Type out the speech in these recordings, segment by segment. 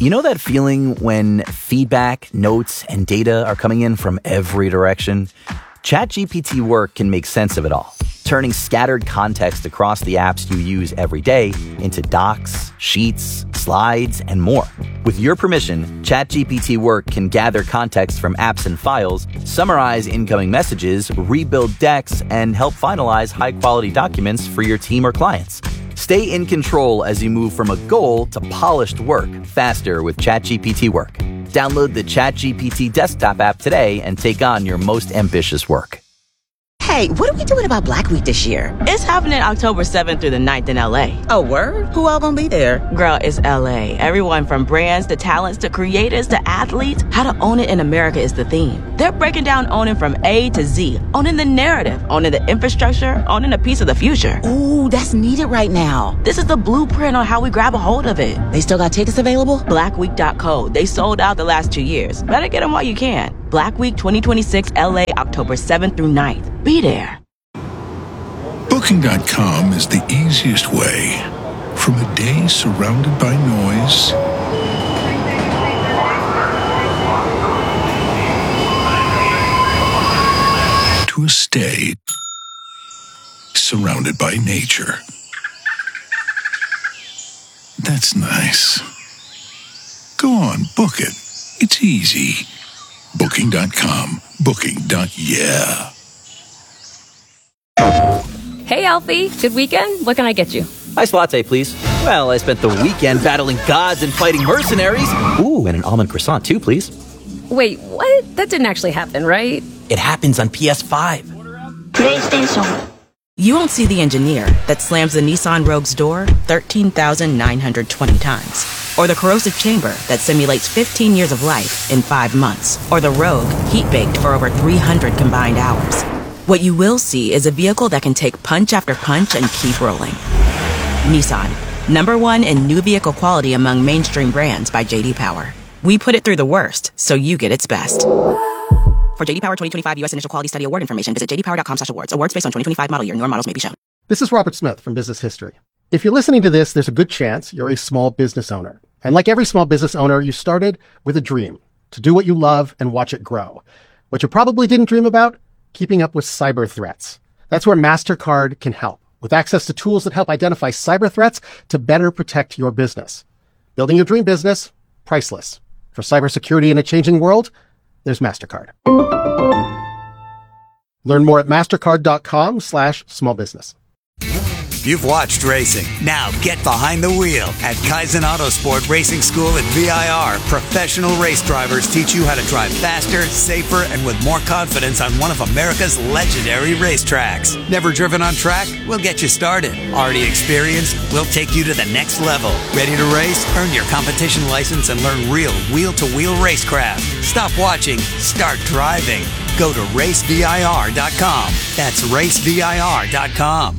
You know that feeling when feedback, notes, and data are coming in from every direction? ChatGPT Work can make sense of it all, turning scattered context across the apps you use every day into docs, sheets, slides, and more. With your permission, ChatGPT Work can gather context from apps and files, summarize incoming messages, rebuild decks, and help finalize high-quality documents for your team or clients. Stay in control as you move from a goal to polished work faster with ChatGPT Work. Download the ChatGPT desktop app today and take on your most ambitious work. Hey, what are we doing about Black Week this year? It's happening October 7th through the 9th in LA. Oh, word? Who all gonna be there? Girl, it's LA. Everyone from brands to talents to creators to athletes. How to own it in America is the theme. They're breaking down owning from A to Z. Owning the narrative, owning the infrastructure, owning a piece of the future. Ooh, that's needed right now. This is the blueprint on how we grab a hold of it. They still got tickets available? Blackweek.co. They sold out the last 2 years. Better get them while you can. Black Week 2026 LA, October 7th through 9th. Be there. Booking.com is the easiest way. From a day surrounded by noise to a stay surrounded by nature. That's nice. Go on, book it. It's easy. Booking.com. Booking.yeah. Hey, Alfie. Good weekend? What can I get you? Iced latte, please. Well, I spent the weekend battling gods and fighting mercenaries. Ooh, and an almond croissant, too, please. Wait, what? That didn't actually happen, right? It happens on PS5. PlayStation. You won't see the engineer that slams the Nissan Rogue's door 13,920 times. Or the corrosive chamber that simulates 15 years of life in 5 months. Or the Rogue heat-baked for over 300 combined hours. What you will see is a vehicle that can take punch after punch and keep rolling. Nissan, #1 in new vehicle quality among mainstream brands by J.D. Power. We put it through the worst, so you get its best. For J.D. Power 2025 U.S. Initial Quality Study Award information, visit jdpower.com/awards. Awards based on 2025 model year. Newer models may be shown. This is Robert Smith from Business History. If you're listening to this, there's a good chance you're a small business owner. And like every small business owner, you started with a dream to do what you love and watch it grow. What you probably didn't dream about? Keeping up with cyber threats. That's where MasterCard can help, with access to tools that help identify cyber threats to better protect your business. Building your dream business, priceless. For cybersecurity in a changing world, there's MasterCard. Learn more at mastercard.com/smallbusiness. You've watched racing. Now get behind the wheel at Kaizen Autosport Racing School at VIR. Professional race drivers teach you how to drive faster, safer, and with more confidence on one of America's legendary racetracks. Never driven on track? We'll get you started. Already experienced? We'll take you to the next level. Ready to race? Earn your competition license and learn real wheel-to-wheel racecraft. Stop watching. Start driving. Go to racevir.com. That's racevir.com.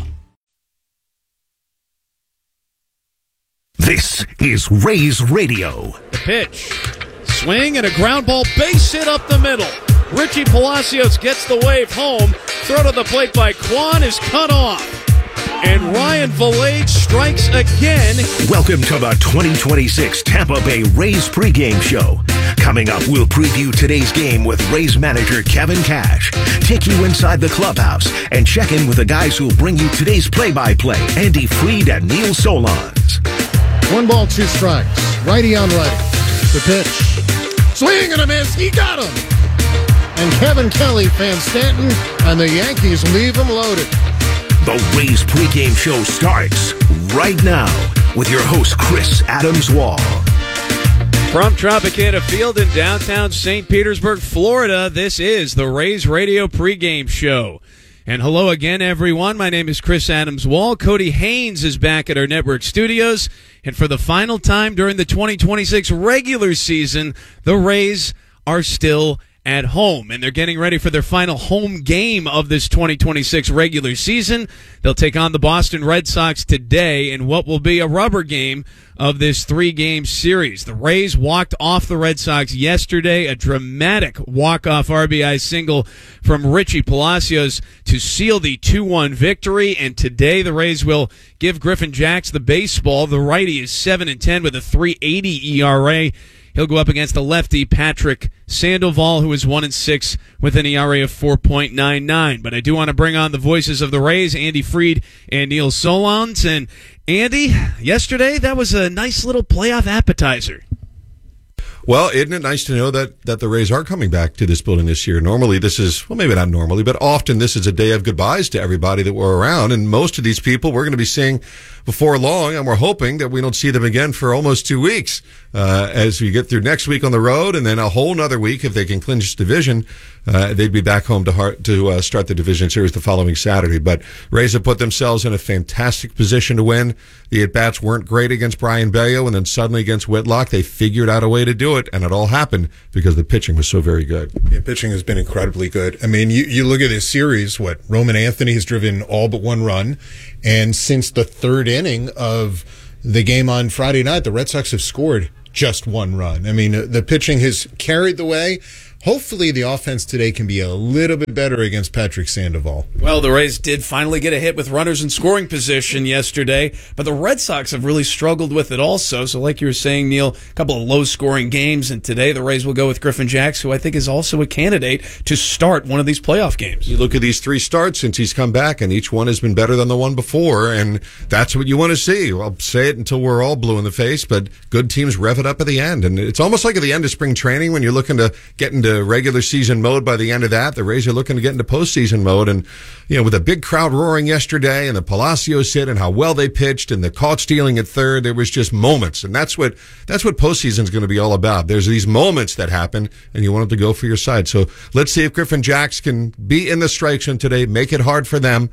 This is Rays Radio. The pitch. Swing and a ground ball base hit up the middle. Richie Palacios gets the wave home. Throw to the plate by Kwan is cut off. And Ryan Valade strikes again. Welcome to the 2026 Tampa Bay Rays pregame show. Coming up, we'll preview today's game with Rays manager Kevin Cash, take you inside the clubhouse, and check in with the guys who'll bring you today's play-by-play, Andy Freed and Neil Solondz. 1 ball, 2 strikes. Righty on righty. The pitch. Swing and a miss. He got him. And Kevin Kelly, Van Stanton, and the Yankees leave him loaded. The Rays pregame show starts right now with your host, Chris Adams-Wall. From Tropicana Field in downtown St. Petersburg, Florida, this is the Rays Radio pregame show. And hello again, everyone. My name is Chris Adams-Wall. Cody Haynes is back at our network studios. And for the final time during the 2026 regular season, the Rays are still at home, and they're getting ready for their final home game of this 2026 regular season. They'll take on the Boston Red Sox today in what will be a rubber game of this 3-game series. The Rays walked off the Red Sox yesterday, a dramatic walk-off RBI single from Richie Palacios to seal the 2-1 victory, and today the Rays will give Griffin Jax the baseball. The righty is 7-10 with a 3.80 ERA. He'll go up against the lefty, Patrick Sandoval, who is 1-6 with an ERA of 4.99. But I do want to bring on the voices of the Rays, Andy Freed and Neil Solondz. And Andy, yesterday, that was a nice little playoff appetizer. Well, isn't it nice to know that the Rays are coming back to this building this year? Normally this is, well, maybe not normally, but often this is a day of goodbyes to everybody that were around. And most of these people we're going to be seeing before long, and we're hoping that we don't see them again for almost 2 weeks as we get through next week on the road, and then a whole nother week if they can clinch division. They'd be back home to start the division series the following Saturday. But Rays have put themselves in a fantastic position to win. The at-bats weren't great against Brian Bello, and then suddenly against Whitlock, they figured out a way to do it, and it all happened because the pitching was so very good. Yeah, pitching has been incredibly good. I mean, you look at this series, Roman Anthony has driven all but one run, and since the third inning of the game on Friday night, the Red Sox have scored just one run. I mean, the pitching has carried the way. Hopefully the offense today can be a little bit better against Patrick Sandoval. Well, the Rays did finally get a hit with runners in scoring position yesterday, but the Red Sox have really struggled with it also. So like you were saying, Neil, a couple of low-scoring games, and today the Rays will go with Griffin Jax, who I think is also a candidate to start one of these playoff games. You look at these 3 starts since he's come back, and each one has been better than the one before, and that's what you want to see. I'll say it until we're all blue in the face, but good teams rev it up at the end. And it's almost like at the end of spring training when you're looking to get into regular season mode. By the end of that, the Rays are looking to get into postseason mode, and with a big crowd roaring yesterday and the Palacios hit and how well they pitched and the caught stealing at third, there was just moments, and that's what postseason is going to be all about. There's these moments that happen, and you want them to go for your side. So let's see if Griffin Jax can be in the strike zone today, make it hard for them,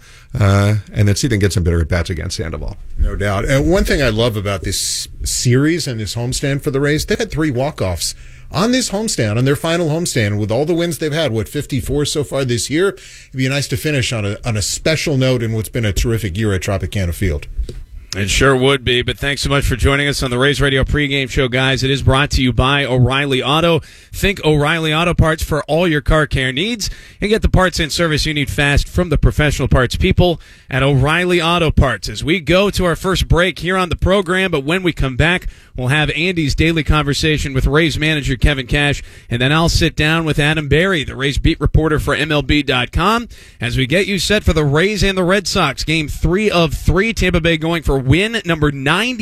and let's see if they can get some better at bats against Sandoval. No doubt. And one thing I love about this series and this homestand for the Rays, they've had 3 walk-offs on this homestand, on their final homestand, with all the wins they've had, 54 so far this year. It'd be nice to finish on a special note in what's been a terrific year at Tropicana Field. It sure would be, but thanks so much for joining us on the Rays Radio pregame show, guys. It is brought to you by O'Reilly Auto. Think O'Reilly Auto Parts for all your car care needs, and get the parts and service you need fast from the professional parts people at O'Reilly Auto Parts. As we go to our first break here on the program, but when we come back, we'll have Andy's daily conversation with Rays manager Kevin Cash, and then I'll sit down with Adam Berry, the Rays beat reporter for MLB.com, as we get you set for the Rays and the Red Sox. Game 3 of 3, Tampa Bay going for win number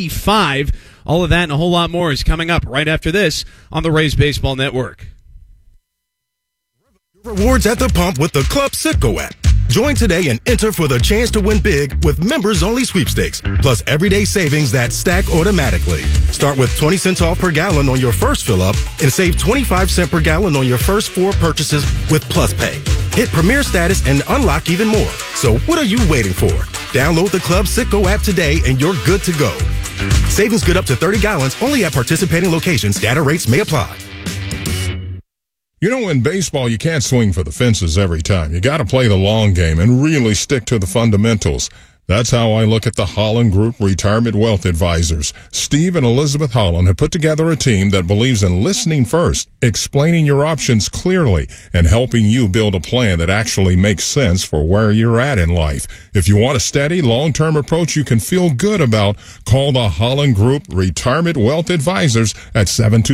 95. All of that and a whole lot more is coming up right after this on the Rays Baseball Network. Rewards at the pump with the Club Citgo app. Join today and enter for the chance to win big with members-only sweepstakes, plus everyday savings that stack automatically. Start with 20 cents off per gallon on your first fill-up and save 25 cents per gallon on your first 4 purchases with Plus Pay. Hit Premier status and unlock even more. So what are you waiting for? Download the Club Citgo app today and you're good to go. Savings good up to 30 gallons only at participating locations. Data rates may apply. You know, in baseball, you can't swing for the fences every time. You got to play the long game and really stick to the fundamentals. That's how I look at the Holland Group Retirement Wealth Advisors. Steve and Elizabeth Holland have put together a team that believes in listening first, explaining your options clearly, and helping you build a plan that actually makes sense for where you're at in life. If you want a steady, long-term approach you can feel good about, call the Holland Group Retirement Wealth Advisors at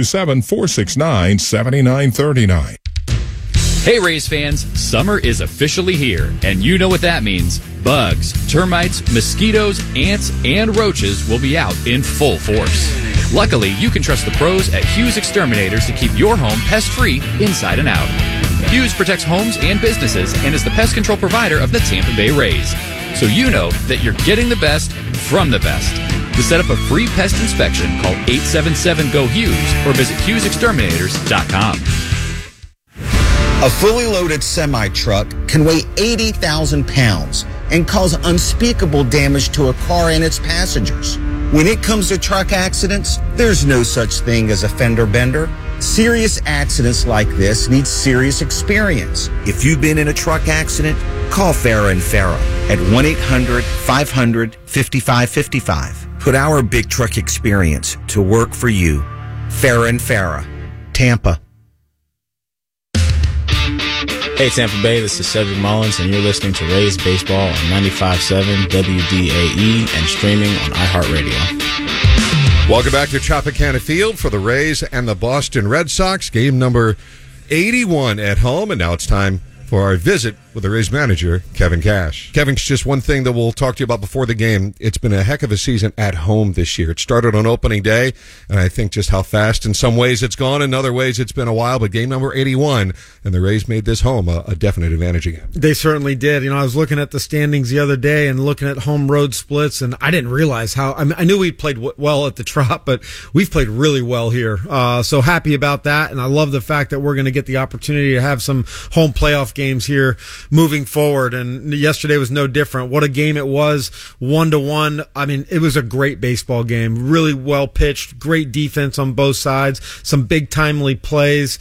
727-469-7939. Hey Rays fans, summer is officially here, and you know what that means. Bugs, termites, mosquitoes, ants, and roaches will be out in full force. Luckily, you can trust the pros at Hughes Exterminators to keep your home pest-free inside and out. Hughes protects homes and businesses and is the pest control provider of the Tampa Bay Rays. So you know that you're getting the best from the best. To set up a free pest inspection, call 877-GO-HUGHES or visit HughesExterminators.com. A fully loaded semi-truck can weigh 80,000 pounds and cause unspeakable damage to a car and its passengers. When it comes to truck accidents, there's no such thing as a fender bender. Serious accidents like this need serious experience. If you've been in a truck accident, call Farah and Farah at 1-800-500-5555. Put our big truck experience to work for you. Farah and Farah, Tampa. Hey Tampa Bay, this is Cedric Mullins, and you're listening to Rays Baseball on 95.7 WDAE and streaming on iHeartRadio. Welcome back to Tropicana Field for the Rays and the Boston Red Sox. Game number 81 at home, and now it's time for our visit with the Rays manager, Kevin Cash. Kevin, just one thing that we'll talk to you about before the game. It's been a heck of a season at home this year. It started on opening day, and I think just how fast in some ways it's gone. In other ways, it's been a while, but game number 81, and the Rays made this home a definite advantage again. They certainly did. You know, I was looking at the standings the other day and looking at home road splits, and I didn't realize how, I knew we played well at the Trop, but we've played really well here. So happy about that, and I love the fact that we're going to get the opportunity to have some home playoff games here moving forward, and yesterday was no different. What a game it was, 1-1. I mean, it was a great baseball game, really well pitched, great defense on both sides, some big timely plays.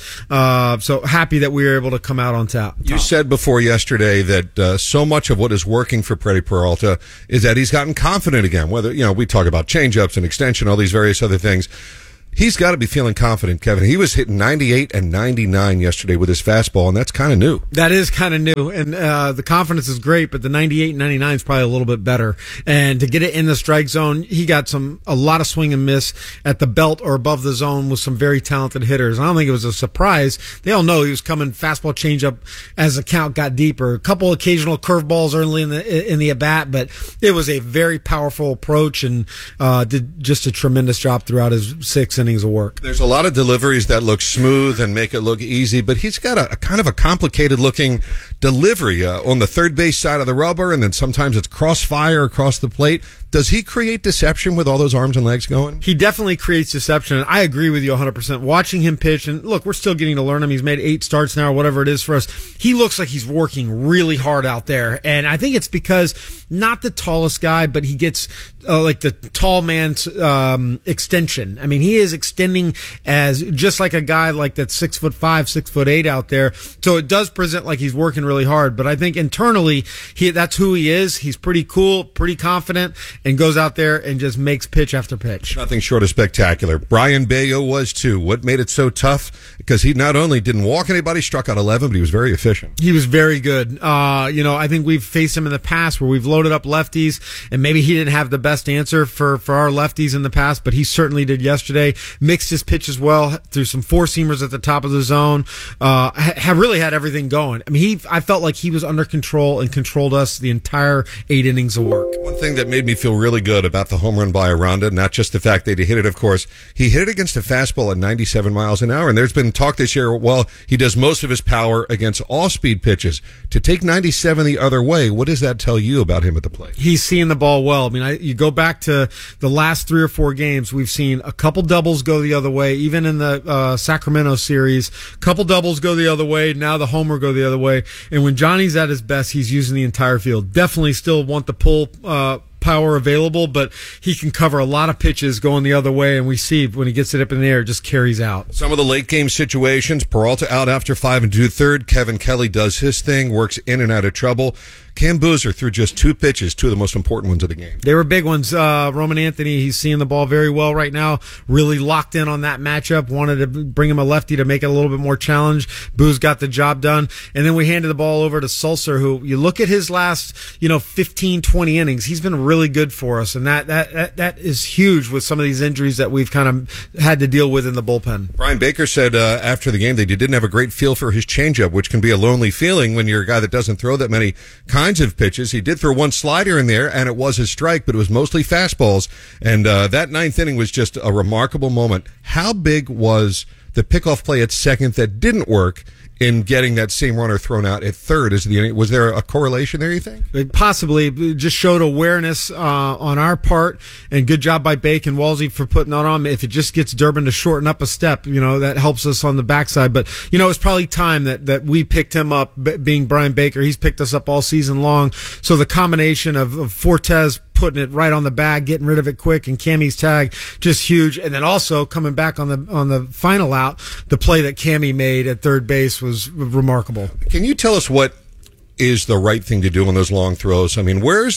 So happy that we were able to come out on top. You said before yesterday that so much of what is working for Freddie Peralta is that he's gotten confident again. Whether, you know, we talk about changeups and extension, all these various other things. He's got to be feeling confident, Kevin. He was hitting 98 and 99 yesterday with his fastball, and that's kind of new. That is kind of new, and the confidence is great, but the 98 and 99 is probably a little bit better. And to get it in the strike zone, he got a lot of swing and miss at the belt or above the zone with some very talented hitters. I don't think it was a surprise. They all know he was coming fastball changeup as the count got deeper. A couple occasional curveballs early in the at bat, but it was a very powerful approach, and did just a tremendous job throughout his 6 innings of work. There's a lot of deliveries that look smooth and make it look easy, but he's got a kind of a complicated looking delivery on the third base side of the rubber, and then sometimes it's crossfire across the plate. Does he create deception with all those arms and legs going? He definitely creates deception, and I agree with you 100%. Watching him pitch, and look, we're still getting to learn him. He's made 8 starts now, or whatever it is for us. He looks like he's working really hard out there, and I think it's because not the tallest guy, but he gets like the tall man's extension. I mean, he is extending as just like a guy like that's 6'5", 6'8" out there. So it does present like he's working really hard, but I think internally that's who he is. He's pretty cool, pretty confident, and goes out there and just makes pitch after pitch. Nothing short of spectacular. Brayan Bello was too. What made it so tough? Because he not only didn't walk anybody, struck out 11, but he was very efficient. He was very good. You know, I think we've faced him in the past where we've loaded up lefties, and maybe he didn't have the best answer for our lefties in the past, but he certainly did yesterday. Mixed his pitches well, threw some four-seamers at the top of the zone. Have really had everything going. I mean, I felt like he was under control and controlled us the entire 8 innings of work. One thing that made me feel really good about the home run by Aranda, not just the fact that he hit it, of course, he hit it against a fastball at 97 miles an hour, and there's been talk this year, well, he does most of his power against all-speed pitches. To take 97 the other way, what does that tell you about him at the plate? He's seeing the ball well. I mean, you go back to the last 3 or 4 games, we've seen a couple doubles go the other way, even in the Sacramento series, couple doubles go the other way, now the homer go the other way, and when Johnny's at his best, he's using the entire field. Definitely still want the pull power available, but he can cover a lot of pitches going the other way, and we see when he gets it up in the air, it just carries out. Some of the late game situations, Peralta out after 5 2/3, Kevin Kelly does his thing, works in and out of trouble. Cam Boozer threw just 2 pitches, 2 of the most important ones of the game. They were big ones. Roman Anthony, he's seeing the ball very well right now, really locked in on that matchup, wanted to bring him a lefty to make it a little bit more challenge. Booz got the job done. And then we handed the ball over to Sulser, who you look at his last, 15, 20 innings, he's been really good for us. And that is huge with some of these injuries that we've kind of had to deal with in the bullpen. Brian Baker said after the game that he didn't have a great feel for his changeup, which can be a lonely feeling when you're a guy that doesn't throw that many kinds of pitches. He did throw 1 slider in there, and it was his strike, but it was mostly fastballs. And that 9th inning was just a remarkable moment. How big was the pickoff play at second that didn't work in getting that same runner thrown out at third? Was there a correlation there, you think? Possibly. It just showed awareness on our part, and good job by Bake and Walsey for putting that on. If it just gets Durbin to shorten up a step, that helps us on the backside. But, it's probably time that we picked him up, being Brian Baker. He's picked us up all season long. So the combination of Fortes putting it right on the bag, getting rid of it quick, and Cammy's tag just huge. And then also coming back on the final out, the play that Cammy made at third base was remarkable. Can you tell us what is the right thing to do on those long throws? I mean, where's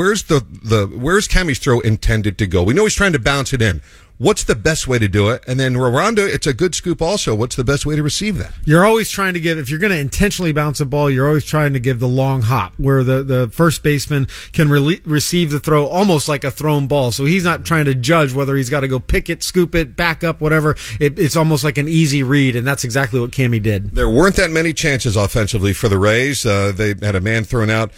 Cammy's throw intended to go? We know he's trying to bounce it in. What's the best way to do it? And then Rondo, it's a good scoop also. What's the best way to receive that? You're always trying to give, if you're going to intentionally bounce a ball, you're always trying to give the long hop where the first baseman can receive the throw almost like a thrown ball. So he's not trying to judge whether he's got to go pick it, scoop it, back up, whatever. It's almost like an easy read, and that's exactly what Cammy did. There weren't that many chances offensively for the Rays. They had a man thrown out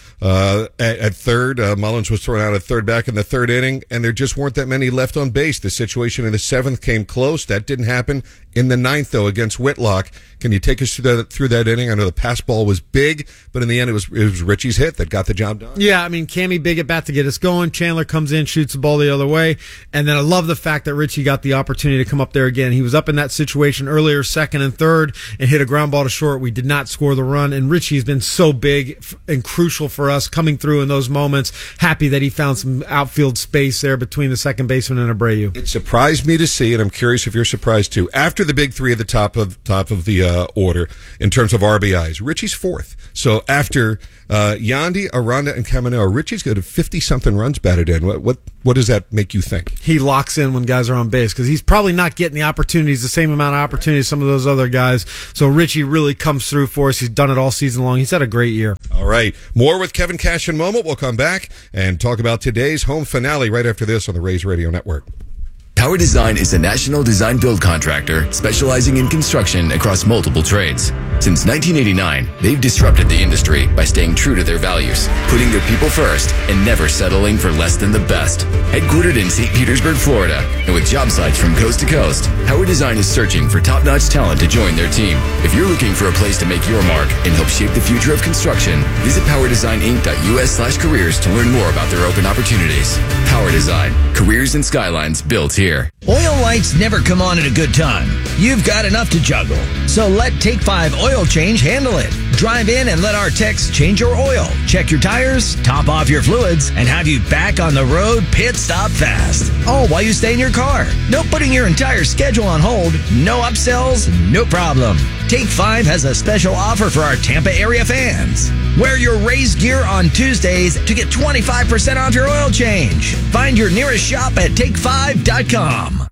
at third. Mullins was thrown out at third back in the third inning, and there just weren't that many left on base. The situation in the seventh came close. That didn't happen. In the ninth, though, against Whitlock, can you take us through that inning? I know the pass ball was big, but in the end, it was Richie's hit that got the job done. Yeah, I mean, Cammy big at bat to get us going. Chandler comes in, shoots the ball the other way, and then I love the fact that Richie got the opportunity to come up there again. He was up in that situation earlier, second and third, and hit a ground ball to short. We did not score the run, and Richie's been so big and crucial for us coming through in those moments. Happy that he found some outfield space there between the second baseman and Abreu. It surprised me to see, and I'm curious if you're surprised too. After the big three at the top of the order in terms of RBIs, Richie's fourth. So after Yandy, Aranda, and Caminero, Richie's got 50-something runs batted in. What does that make you think? He locks in when guys are on base because he's probably not getting the opportunities, the same amount of opportunities as some of those other guys. So Richie really comes through for us. He's done it all season long. He's had a great year. All right. More with Kevin Cash in a moment. We'll come back and talk about today's home finale right after this on the Rays Radio Network. Tower Design is a national design build contractor specializing in construction across multiple trades. Since 1989, they've disrupted the industry by staying true to their values, putting their people first, and never settling for less than the best. Headquartered in St. Petersburg, Florida, and with job sites from coast to coast, Tower Design is searching for top-notch talent to join their team. If you're looking for a place to make your mark and help shape the future of construction, visit powerdesigninc.us/careers to learn more about their open opportunities. Power Design, careers and skylines built here. Oil lights never come on at a good time. You've got enough to juggle. So let Take 5 Oil Change handle it. Drive in and let our techs change your oil, check your tires, top off your fluids, and have you back on the road pit stop fast. All while you stay in your car. No putting your entire schedule on hold. No upsells, no problem. Take 5 has a special offer for our Tampa area fans. Wear your Rays gear on Tuesdays to get 25% off your oil change. Find your nearest shop at take5.com.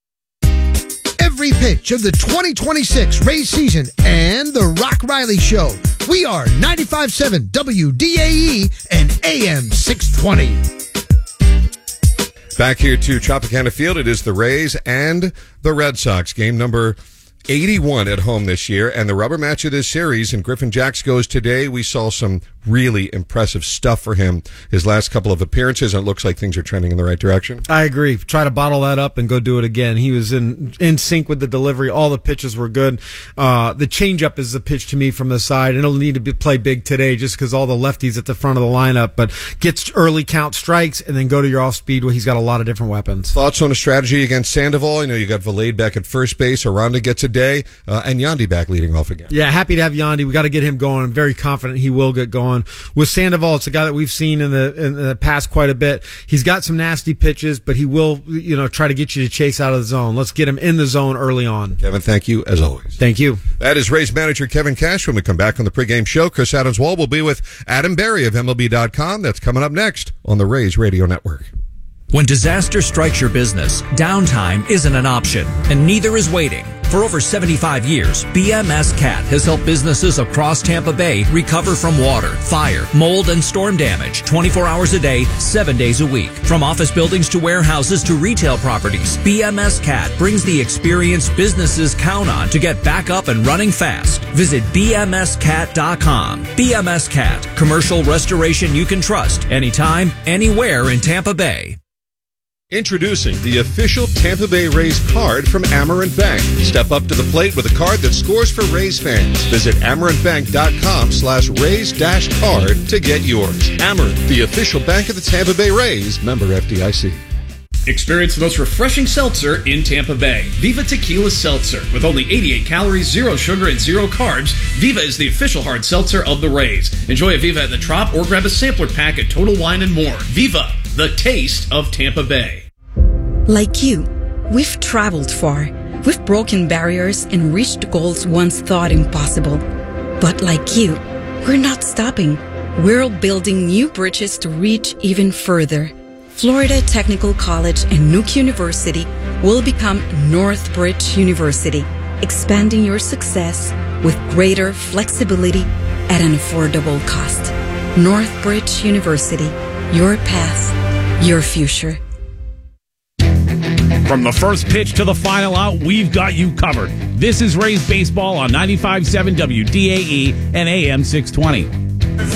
Every pitch of the 2026 Rays season and the Rock Riley Show. We are 95.7 WDAE and AM 620. Back here to Tropicana Field, it is the Rays and the Red Sox. Game number 81 at home this year, and the rubber match of this series, and Griffin Jax goes today. We saw some really impressive stuff for him his last couple of appearances, and it looks like things are trending in the right direction. I agree. Try to bottle that up and go do it again. He was in sync with the delivery. All the pitches were good. The changeup is the pitch to me from the side, and it'll need to play big today just because all the lefties at the front of the lineup, but gets early count strikes and then go to your off speed where he's got a lot of different weapons. Thoughts on a strategy against Sandoval? I know you got Valade back at first base, Aranda gets a day, and Yandy back leading off again. Yeah, happy to have Yandy. We got to get him going. I'm very confident he will get going. With Sandoval, it's a guy that we've seen in the past quite a bit. He's got some nasty pitches, but he will, try to get you to chase out of the zone. Let's get him in the zone early on. Kevin, thank you as always. Thank you. That is Rays manager Kevin Cash. When we come back on the pregame show, Chris Adams-Wall will be with Adam Berry of MLB.com. That's coming up next on the Rays Radio Network. When disaster strikes your business, downtime isn't an option, and neither is waiting. For over 75 years, BMS CAT has helped businesses across Tampa Bay recover from water, fire, mold, and storm damage 24 hours a day, 7 days a week. From office buildings to warehouses to retail properties, BMS CAT brings the experience businesses count on to get back up and running fast. Visit BMSCAT.com. BMS CAT, commercial restoration you can trust anytime, anywhere in Tampa Bay. Introducing the official Tampa Bay Rays card from Amerant Bank. Step up to the plate with a card that scores for Rays fans. Visit amerantbank.com/Rays-card to get yours. Amerant, the official bank of the Tampa Bay Rays, member FDIC. Experience the most refreshing seltzer in Tampa Bay. Viva Tequila Seltzer. With only 88 calories, 0 sugar, and 0 carbs, Viva is the official hard seltzer of the Rays. Enjoy a Viva at the Trop or grab a sampler pack at Total Wine & More. Viva, the taste of Tampa Bay. Like you, we've traveled far. We've broken barriers and reached goals once thought impossible. But like you, we're not stopping. We're building new bridges to reach even further. Florida Technical College and Nuke University will become Northbridge University, expanding your success with greater flexibility at an affordable cost. Northbridge University, your path, your future. From the first pitch to the final out, we've got you covered. This is Rays Baseball on 95.7 WDAE and AM 620.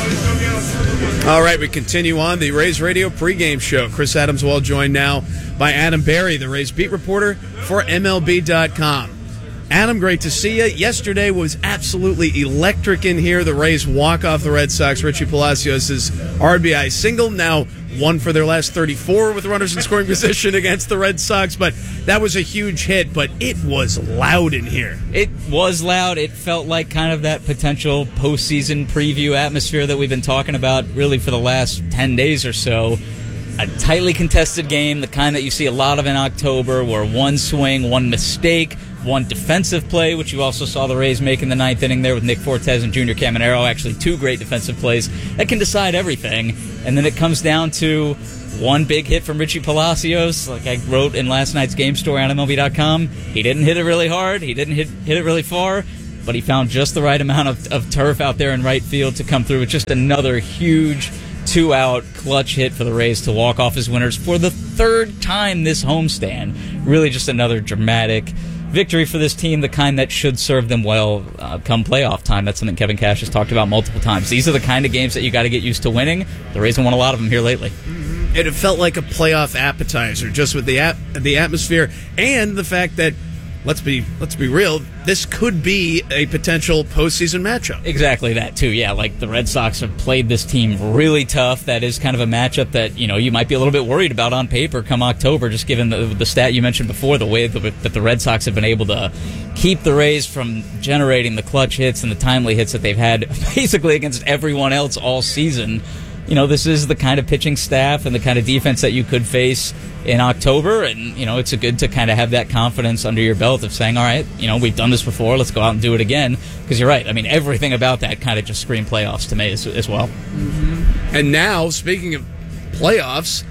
All right, we continue on the Rays Radio pregame show. Chris Adams-Wall joined now by Adam Berry, the Rays beat reporter for MLB.com. Adam, great to see you. Yesterday was absolutely electric in here. The Rays walk off the Red Sox. Richie Palacios' RBI single, now one for their last 34 with runners in scoring position against the Red Sox. But that was a huge hit, but it was loud in here. It was loud. It felt like kind of that potential postseason preview atmosphere that we've been talking about really for the last 10 days or so. A tightly contested game, the kind that you see a lot of in October, where one swing, one mistake, one defensive play, which you also saw the Rays make in the ninth inning there with Nick Fortes and Junior Caminero, actually two great defensive plays that can decide everything. And then it comes down to one big hit from Richie Palacios, like I wrote in last night's game story on MLB.com. He didn't hit it really hard, he didn't hit it really far, but he found just the right amount of turf out there in right field to come through with just another huge two-out clutch hit for the Rays to walk off as winners for the third time this homestand. Really just another dramatic victory for this team, the kind that should serve them well come playoff time. That's something Kevin Cash has talked about multiple times. These are the kind of games that you got to get used to winning. The Rays have won a lot of them here lately. It felt like a playoff appetizer, just with the atmosphere and the fact that, let's be real, this could be a potential postseason matchup. Exactly that, too. Yeah, like the Red Sox have played this team really tough. That is kind of a matchup that, you might be a little bit worried about on paper come October, just given the stat you mentioned before, the way that the Red Sox have been able to keep the Rays from generating the clutch hits and the timely hits that they've had basically against everyone else all season. This is the kind of pitching staff and the kind of defense that you could face in October, and, it's good to kind of have that confidence under your belt of saying, all right, we've done this before, let's go out and do it again, because you're right. I mean, everything about that kind of just screamed playoffs to me as well. Mm-hmm. And now, speaking of playoffs,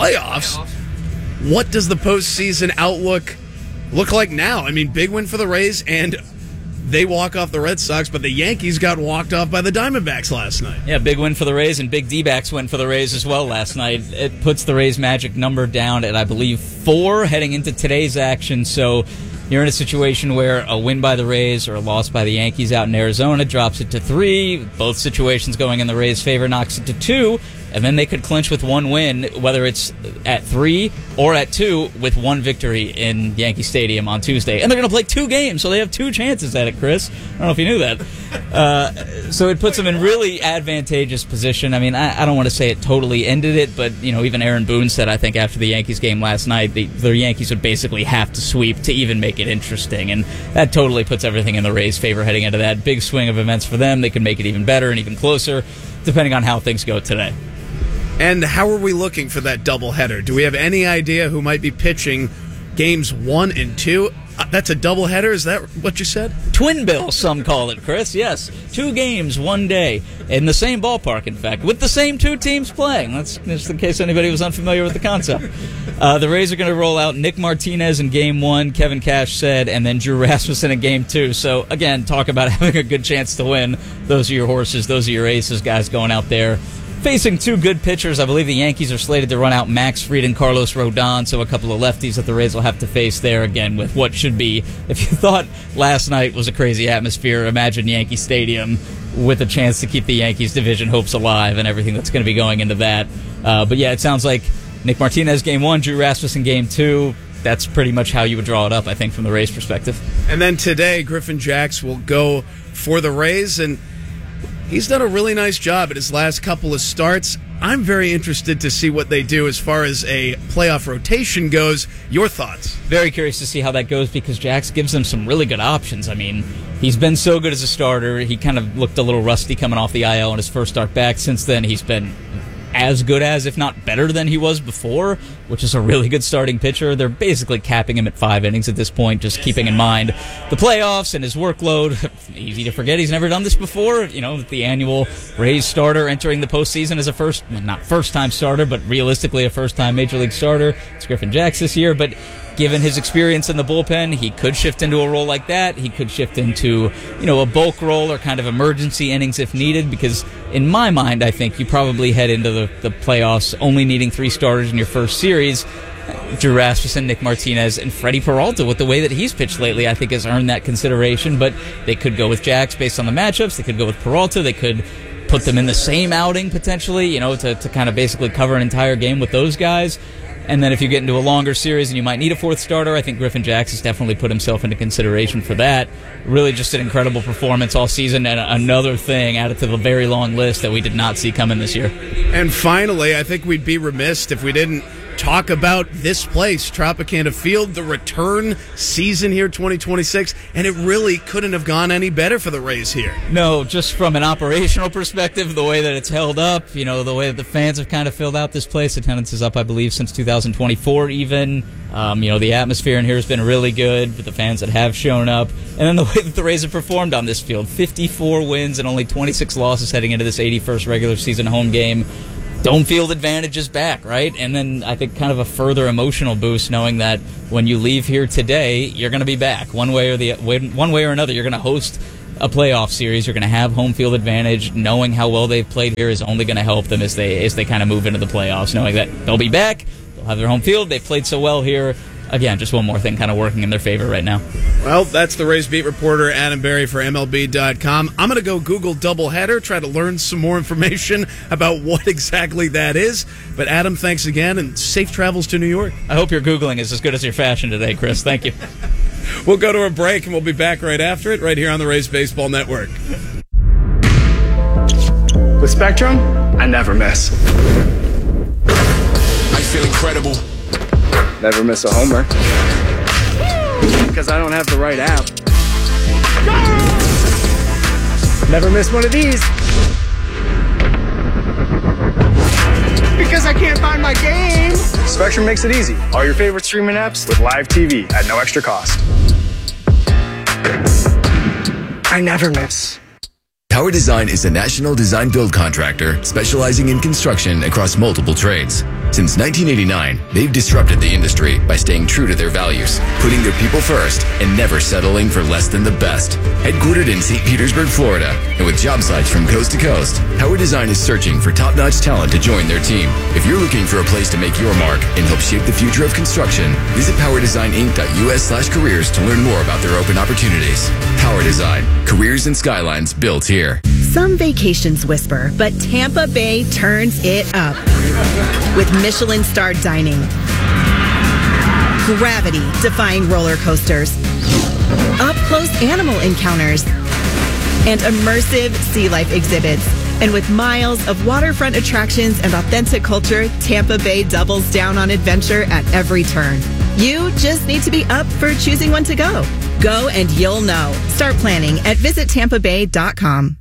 what does the postseason outlook look like now? I mean, big win for the Rays, and they walk off the Red Sox, but the Yankees got walked off by the Diamondbacks last night. Yeah, big win for the Rays, and big D-backs win for the Rays as well last night. It puts the Rays' magic number down at, I believe, 4 heading into today's action. So you're in a situation where a win by the Rays or a loss by the Yankees out in Arizona drops it to 3. Both situations going in the Rays' favor knocks it to 2. And then they could clinch with one win, whether it's at 3 or at 2, with one victory in Yankee Stadium on Tuesday. And they're going to play 2 games, so they have 2 chances at it, Chris. I don't know if you knew that. So it puts them in really advantageous position. I mean, I don't want to say it totally ended it, but, even Aaron Boone said, I think, after the Yankees game last night, the Yankees would basically have to sweep to even make it interesting. And that totally puts everything in the Rays' favor heading into that big swing of events for them. They can make it even better and even closer, depending on how things go today. And how are we looking for that doubleheader? Do we have any idea who might be pitching games 1 and 2? That's a doubleheader? Is that what you said? Twin bill, some call it, Chris. Yes, 2 games, 1 day, in the same ballpark, in fact, with the same 2 teams playing. That's just in case anybody was unfamiliar with the concept. The Rays are going to roll out Nick Martinez in Game 1, Kevin Cash said, and then Drew Rasmussen in Game 2. So, again, talk about having a good chance to win. Those are your horses. Those are your aces, guys, going out there facing 2 good pitchers. I believe the Yankees are slated to run out Max Fried and Carlos Rodon, so a couple of lefties that the Rays will have to face there again with what should be, if you thought last night was a crazy atmosphere, imagine Yankee Stadium with a chance to keep the Yankees division hopes alive and everything that's going to be going into that. But yeah, it sounds like Nick Martinez Game 1, Drew Rasmussen Game 2. That's pretty much how you would draw it up, I think, from the Rays' perspective. And then today, Griffin Jax will go for the Rays, and he's done a really nice job at his last couple of starts. I'm very interested to see what they do as far as a playoff rotation goes. Your thoughts? Very curious to see how that goes, because Jax gives them some really good options. I mean, he's been so good as a starter. He kind of looked a little rusty coming off the IL on his first start back. Since then, he's been as good as, if not better than he was before, which is a really good starting pitcher. They're basically capping him at 5 innings at this point, just keeping in mind the playoffs and his workload. Easy to forget he's never done this before. The annual Rays starter entering the postseason as a not first-time starter, but realistically a first-time Major League starter. It's Griffin Jax this year, but given his experience in the bullpen, he could shift into a role like that. He could shift into, a bulk role or kind of emergency innings if needed, because in my mind, I think you probably head into the playoffs only needing 3 starters in your first series. Drew Rasmussen, Nick Martinez, and Freddie Peralta, with the way that he's pitched lately, I think has earned that consideration, but they could go with Jax based on the matchups. They could go with Peralta. They could put them in the same outing, potentially, to kind of basically cover an entire game with those guys. And then if you get into a longer series and you might need a 4th starter, I think Griffin Jax has definitely put himself into consideration for that. Really just an incredible performance all season, and another thing added to the very long list that we did not see coming this year. And finally, I think we'd be remiss if we didn't talk about this place, Tropicana Field, the return season here 2026, and it really couldn't have gone any better for the Rays here. No, just from an operational perspective, the way that it's held up, the way that the fans have kind of filled out this place. Attendance is up, I believe, since 2024 even. The atmosphere in here has been really good with the fans that have shown up. And then the way that the Rays have performed on this field, 54 wins and only 26 losses heading into this 81st regular season home game. Dome field advantage is back, right? And then I think kind of a further emotional boost knowing that when you leave here today, you're going to be back one way or another. You're going to host a playoff series. You're going to have home field advantage. Knowing how well they've played here is only going to help them as they kind of move into the playoffs. Knowing that they'll be back, they'll have their home field. They've played so well here. Again, just one more thing kind of working in their favor right now. Well, that's the Rays beat reporter Adam Berry for MLB.com. I'm going to go Google doubleheader, try to learn some more information about what exactly that is. But Adam, thanks again, and safe travels to New York. I hope your Googling is as good as your fashion today, Chris. Thank you. We'll go to a break, and we'll be back right after it, right here on the Rays Baseball Network. With Spectrum, I never miss. I feel incredible. Never miss a homer. Because I don't have the right app. Never miss one of these. Because I can't find my game. Spectrum makes it easy. All your favorite streaming apps with live TV at no extra cost. I never miss. Power Design is a national design build contractor specializing in construction across multiple trades. Since 1989, they've disrupted the industry by staying true to their values, putting their people first, and never settling for less than the best. Headquartered in St. Petersburg, Florida, and with job sites from coast to coast, Power Design is searching for top-notch talent to join their team. If you're looking for a place to make your mark and help shape the future of construction, visit powerdesigninc.us/careers to learn more about their open opportunities. Power Design, careers and skylines built here. Some vacations whisper, but Tampa Bay turns it up with Michelin-starred dining, gravity-defying roller coasters, up-close animal encounters, and immersive sea life exhibits. And with miles of waterfront attractions and authentic culture, Tampa Bay doubles down on adventure at every turn. You just need to be up for choosing one to go. Go and you'll know. Start planning at visitTampaBay.com.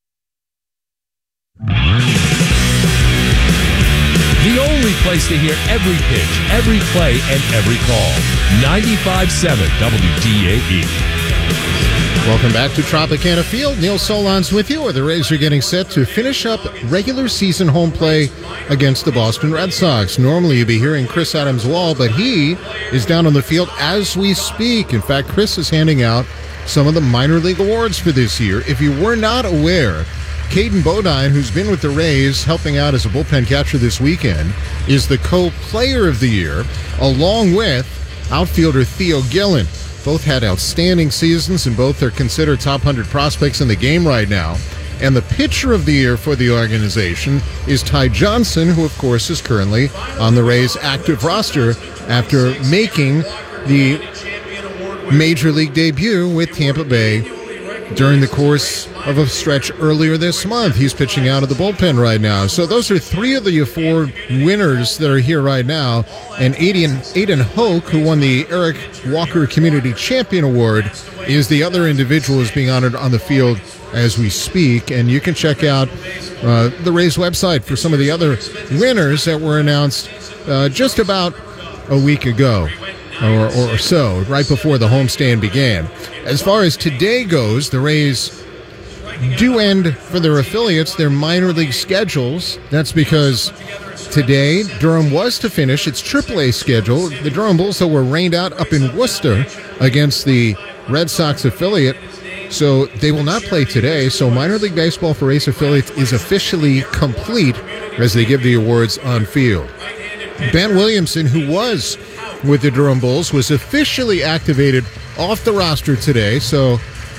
The only place to hear every pitch, every play, and every call. 95.7 WDAE. Welcome back to Tropicana Field. Neil Solondz with you, where the Rays are getting set to finish up regular season home play against the Boston Red Sox. Normally you'd be hearing Chris Adams-Wall, but he is down on the field as we speak. In fact, Chris is handing out some of the minor league awards for this year. If you were not aware, Caden Bodine, who's been with the Rays helping out as a bullpen catcher this weekend, is the co-player of the year, along with outfielder Theo Gillen. Both had outstanding seasons, and both are considered top 100 prospects in the game right now. And the pitcher of the year for the organization is Ty Johnson, who, of course, is currently on the Rays' active roster after making the Major League debut with Tampa Bay during the course of a stretch earlier this month. He's pitching out of the bullpen right now. So those are three of the four winners that are here right now. And Aiden Hoke, who won the Eric Walker Community Champion Award, is the other individual who's being honored on the field as we speak. And you can check out the Rays website for some of the other winners that were announced just about a week ago or so, right before the homestand began. As far as today goes, the Rays do end for their affiliates their minor league schedules. That's because today Durham was to finish its AAA schedule. The Durham Bulls, though, were rained out up in Worcester against the Red Sox affiliate, so they will not play today. So minor league baseball for Rays affiliates is officially complete as they give the awards on field. Ben Williamson, who was with the Durham Bulls, was officially activated off the roster today, so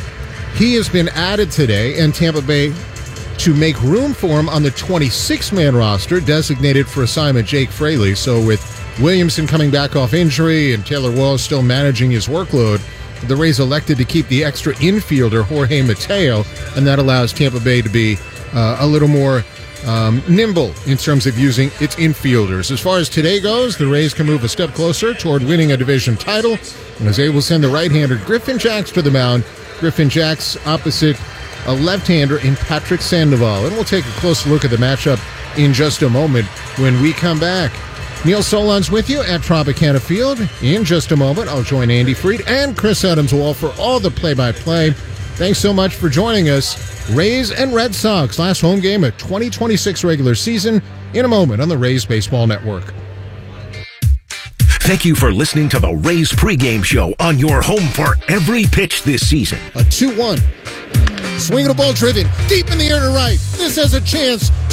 he has been added today, and Tampa Bay, to make room for him on the 26-man roster, designated for assignment Jake Fraley. So with Williamson coming back off injury and Taylor Walls still managing his workload, the Rays elected to keep the extra infielder, Jorge Mateo, and that allows Tampa Bay to be a little more nimble in terms of using its infielders. As far as today goes, the Rays can move a step closer toward winning a division title, and is able to send the right-hander Griffin Jacks to the mound. Griffin Jacks opposite a left-hander in Patrick Sandoval. And we'll take a close look at the matchup in just a moment when we come back. Neil Solondz with you at Tropicana Field. In just a moment, I'll join Andy Freed and Chris Adams-Wall for all the play-by-play. Thanks so much for joining us. Rays and Red Sox, last home game of 2026 regular season, in a moment on the Rays Baseball Network. Thank you for listening to the Rays pregame show on your home for every pitch this season. A 2-1. Swinging a ball driven deep in the air to right. This has a chance